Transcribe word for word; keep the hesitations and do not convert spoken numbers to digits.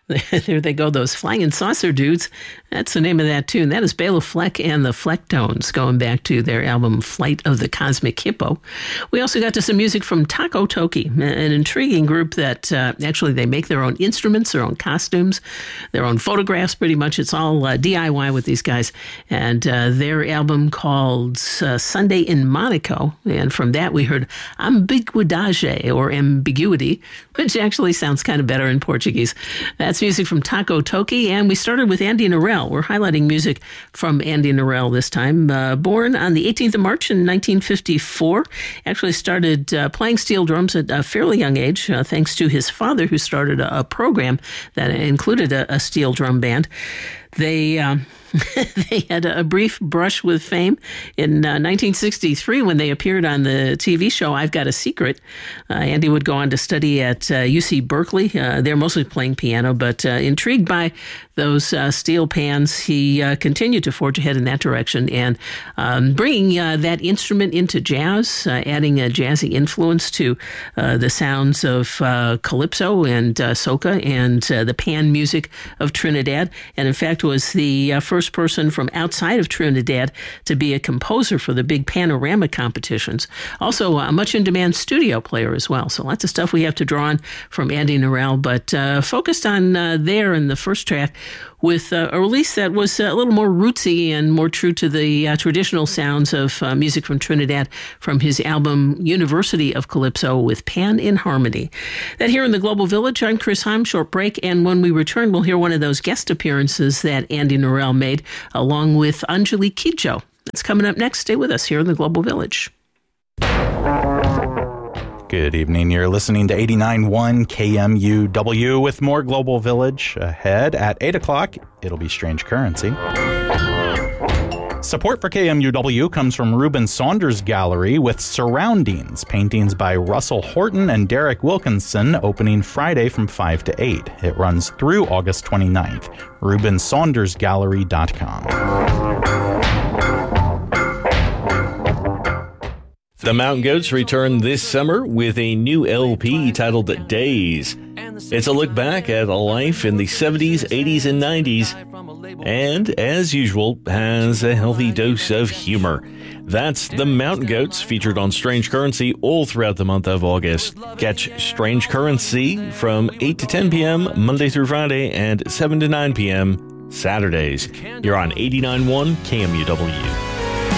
There they go, those flying saucer dudes. That's the name of that tune. That is Bela Fleck and the Flecktones, going back to their album Flight of the Cosmic Hippo. We also got to some music from Taco Toki, an intriguing group that uh, actually they make their own instruments, their own costumes, their own photographs, pretty much. It's all uh, D I Y with these guys. And uh, their album called uh, Sunday in Monaco. And from that we heard Ambiguidade, or Ambiguity, which actually sounds kind of better in Portuguese. That's music from Taco Toki, and we started with Andy Narell. We're highlighting music from Andy Narell this time. Uh, born on the eighteenth of March in nineteen fifty-four, actually started uh, playing steel drums at a fairly young age, uh, thanks to his father, who started a, a program that included a, a steel drum band. They um, they had a brief brush with fame in uh, nineteen sixty-three when they appeared on the T V show I've Got a Secret. Uh, Andy would go on to study at uh, U C Berkeley. Uh, they're mostly playing piano, but uh, intrigued by those uh, steel pans, he uh, continued to forge ahead in that direction and um, bringing uh, that instrument into jazz, uh, adding a jazzy influence to uh, the sounds of uh, calypso and uh, soca and uh, the pan music of Trinidad. And in fact, was the uh, first person from outside of Trinidad to be a composer for the big panorama competitions. Also, a much in-demand studio player as well. So lots of stuff we have to draw on from Andy Narell, but uh, focused on uh, there in the first track with uh, a release that was a little more rootsy and more true to the uh, traditional sounds of uh, music from Trinidad from his album University of Calypso with Pan in Harmony. That here in the Global Village, I'm Chris Heim. Short break, and when we return, we'll hear one of those guest appearances that Andy Narell made along with Anjali Kidjo. That's coming up next. Stay with us here in the Global Village. Good evening. You're listening to eighty-nine point one K M U W with more Global Village ahead. At eight o'clock, it'll be Strange Currency. Support for K M U W comes from Ruben Saunders Gallery with Surroundings, paintings by Russell Horton and Derek Wilkinson, opening Friday from five to eight. It runs through August twenty-ninth. ruben saunders gallery dot com. The Mountain Goats return this summer with a new L P titled Days. It's a look back at a life in the seventies, eighties, and nineties, and, as usual, has a healthy dose of humor. That's The Mountain Goats, featured on Strange Currency all throughout the month of August. Catch Strange Currency from eight to ten p.m. Monday through Friday and seven to nine p.m. Saturdays. You're on eighty-nine point one K M U W.